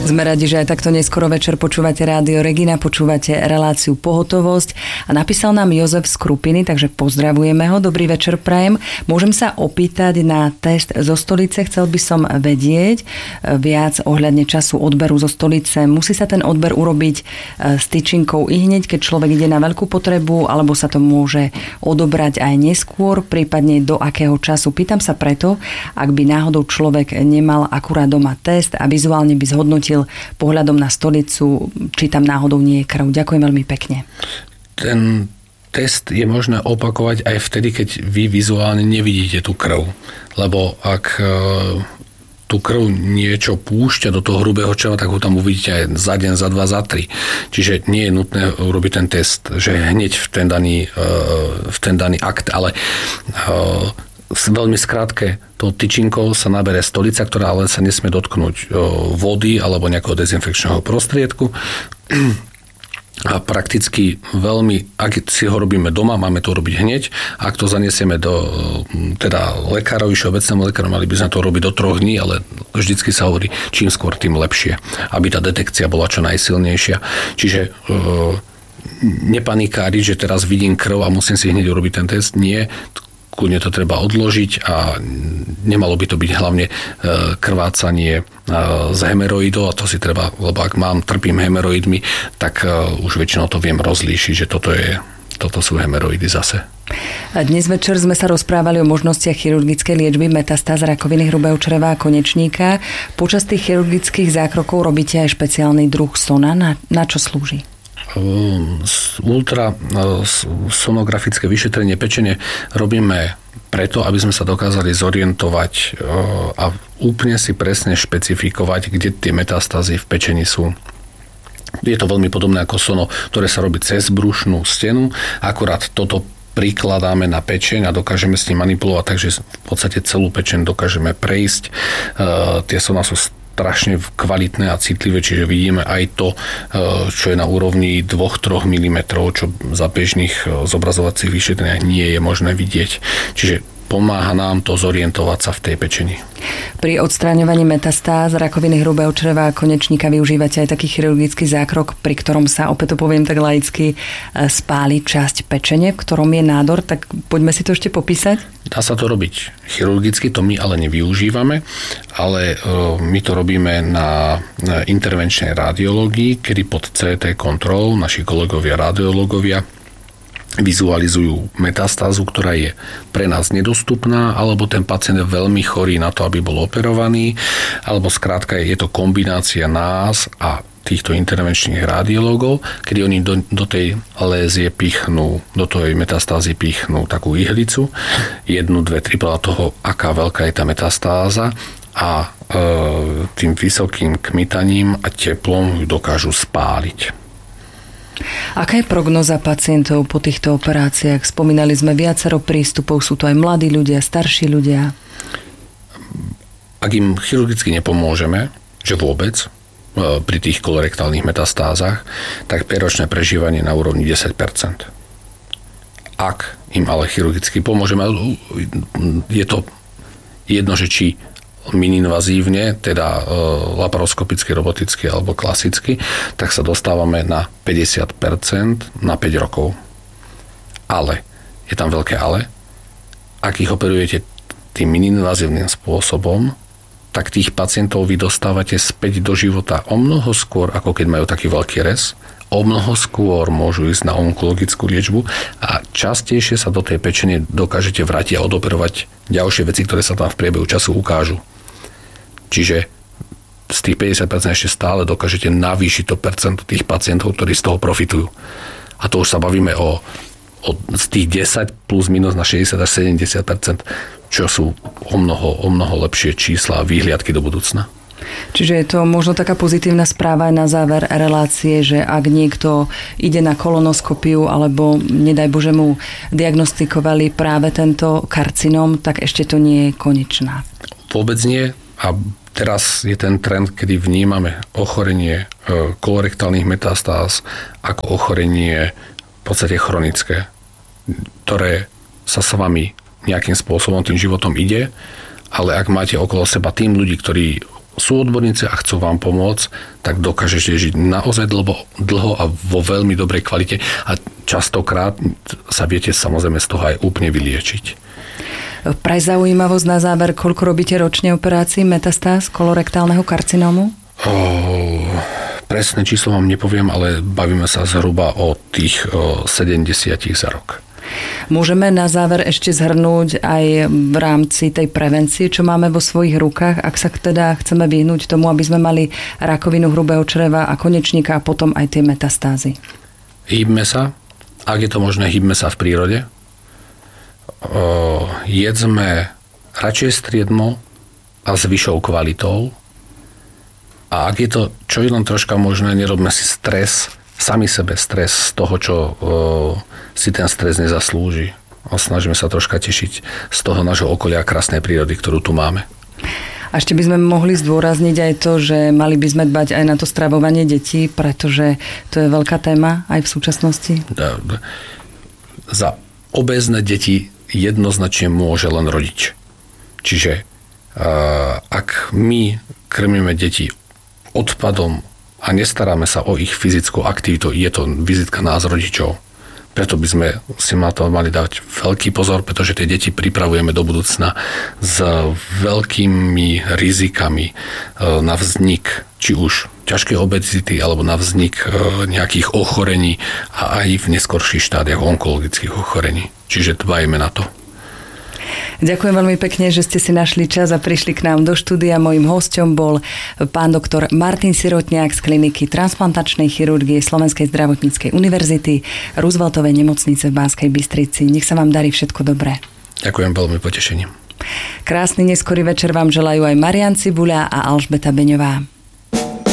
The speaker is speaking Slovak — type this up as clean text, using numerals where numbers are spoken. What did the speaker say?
Sme radi, že aj takto neskoro večer počúvate Rádio Regina, počúvate reláciu Pohotovosť a napísal nám Jozef z Krupiny, takže pozdravujeme ho. Dobrý večer prajem. Môžem sa opýtať na test zo Stolice? Chcel by som vedieť viac ohľadne času odberu zo Stolice. Musí sa ten odber urobiť s tyčinkou i hneď, keď človek ide na veľkú potrebu, alebo sa to môže odobrať aj neskôr, prípadne do akého času? Pýtam sa preto, ak by náhodou človek nemal akurát doma test a vizuálne by zhodnotil pohľadom na Stolicu, či tam náhodou nie je krv. Ďakujem veľmi pekne. Ten test je možné opakovať aj vtedy, keď vy vizuálne nevidíte tú krv. Lebo ak tú krv niečo púšťa do toho hrubého čreva, tak ho tam uvidíte aj za deň, za dva, za tri. Čiže nie je nutné urobiť ten test, že hneď v ten daný akt, ale veľmi skrátke tou tyčinkou sa nabere stolica, ktorá ale sa nesmie dotknúť vody alebo nejakého dezinfekčného prostriedku. A prakticky veľmi, ak si ho robíme doma, máme to robiť hneď. Ak to zaniesieme do lekárovi, všeobecnému lekáru, mali by sme to robiť do 3 dní, ale vždycky sa hovorí, čím skôr, tým lepšie, aby tá detekcia bola čo najsilnejšia. Čiže nepanikáriť, že teraz vidím krv a musím si hneď urobiť ten test. Nie, kľudne to treba odložiť a nemalo by to byť hlavne krvácanie z hemeroidov a to si treba, lebo ak trpím hemeroidmi, tak už väčšinou to viem rozlíšiť, že toto sú hemeroidy zase. A dnes večer sme sa rozprávali o možnostiach chirurgickej liečby metastáz rakoviny hrubého čreva a konečníka. Počas tých chirurgických zákrokov robíte aj špeciálny druh sona. Na čo slúži? Ultrasonografické vyšetrenie pečene robíme preto, aby sme sa dokázali zorientovať a úplne si presne špecifikovať, kde tie metastázy v pečeni sú. Je to veľmi podobné ako sono, ktoré sa robí cez brušnú stenu, akurát toto prikladáme na pečeň a dokážeme s ním manipulovať, takže v podstate celú pečeň dokážeme prejsť. Tie sona sú strašne kvalitné a citlivé, čiže vidíme aj to, čo je na úrovni 2-3 mm, čo za bežných zobrazovacích vyšetreniach nie je možné vidieť. Čiže pomáha nám to zorientovať sa v tej pečeni. Pri odstráňovaní metastáz rakoviny hrubého čreva a konečníka využívate aj taký chirurgický zákrok, pri ktorom sa, opäť to poviem tak laicky, spáli časť pečene, v ktorom je nádor, tak poďme si to ešte popísať. Dá sa to robiť chirurgicky, to my ale nevyužívame, ale my to robíme na intervenčnej radiológii, kedy pod CT kontrolou naši kolegovia radiológovia vizualizujú metastázu, ktorá je pre nás nedostupná, alebo ten pacient je veľmi chorý na to, aby bol operovaný, alebo skrátka je to kombinácia nás a týchto intervenčných radiológov, kedy oni do tej lézie pichnú, do tej metastázy pichnú takú ihlicu, 1, 2, 3 podľa toho, aká veľká je tá metastáza a tým vysokým kmitaním a teplom ju dokážu spáliť. Aká je prognoza pacientov po týchto operáciách? Spomínali sme viacero prístupov, sú to aj mladí ľudia, starší ľudia. Ak im chirurgicky nepomôžeme, že vôbec, pri tých kolorektálnych metastázach, tak 5-ročné prežívanie na úrovni 10%. Ak im ale chirurgicky pomôžeme, je to jedno, že či mininvazívne, teda laparoskopicky, roboticky alebo klasicky, tak sa dostávame na 50% na 5 rokov. Ale, je tam veľké ale, ak ich operujete tým mininvazívnym spôsobom, tak tých pacientov vy dostávate späť do života o mnoho skôr, ako keď majú taký veľký rez, o mnoho skôr môžu ísť na onkologickú liečbu a častejšie sa do tej pečene dokážete vrátiť a odoperovať ďalšie veci, ktoré sa tam v priebehu času ukážu. Čiže z tých 50% ešte stále dokážete navýšiť to percento tých pacientov, ktorí z toho profitujú. A to už sa bavíme z tých 10 plus minus na 60 až 70%, čo sú o mnoho lepšie čísla a výhliadky do budúcna. Čiže je to možno taká pozitívna správa aj na záver relácie, že ak niekto ide na kolonoskopiu alebo nedaj Bože mu diagnostikovali práve tento karcinom, tak ešte to nie je konečná. Vôbec nie. A teraz je ten trend, kedy vnímame ochorenie kolorektálnych metastáz ako ochorenie v podstate chronické, ktoré sa s vami nejakým spôsobom tým životom ide, ale ak máte okolo seba tým ľudí, ktorí sú odborníci a chcú vám pomôcť, tak dokážete žiť naozaj dlho a vo veľmi dobrej kvalite a častokrát sa viete samozrejme z toho aj úplne vyliečiť. Pre zaujímavosť na záver, koľko robíte ročne operácií metastáz kolorektálneho karcinómu? Presné číslo vám nepoviem, ale bavíme sa zhruba o tých 70 za rok. Môžeme na záver ešte zhrnúť aj v rámci tej prevencie, čo máme vo svojich rukách, ak sa teda chceme vyhnúť tomu, aby sme mali rakovinu hrubého čreva a konečníka a potom aj tie metastázy. Hýbme sa, ak je to možné, hýbme sa v prírode. Jedzme radšej striedmo a s vyššou kvalitou. A ak je to čo je len troška možné, nerobme si sami sebe stres z toho, čo si ten stres nezaslúži. A snažíme sa troška tešiť z toho nášho okolia krásnej prírody, ktorú tu máme. A ešte by sme mohli zdôrazniť aj to, že mali by sme dbať aj na to stravovanie detí, pretože to je veľká téma aj v súčasnosti. Za obézne deti jednoznačne môže len rodič. Čiže ak my krmíme deti odpadom a nestaráme sa o ich fyzickú aktivitu, je to vizitka nás rodičov. Preto by sme si na to mali dať veľký pozor, pretože tie deti pripravujeme do budúcna s veľkými rizikami na vznik, či už ťažkej obezity, alebo na vznik nejakých ochorení a aj v neskorších štádiach onkologických ochorení. Čiže dbajme na to. Ďakujem veľmi pekne, že ste si našli čas a prišli k nám do štúdia. Mojím hosťom bol pán doktor Martin Sirotňák z kliniky transplantačnej chirurgie Slovenskej zdravotníckej univerzity Rooseveltovej nemocnice v Banskej Bystrici. Nech sa vám darí všetko dobré. Ďakujem veľmi, potešením. Krásny neskorý večer vám želajú aj Marián Cibuľa a Alžbeta Beňová.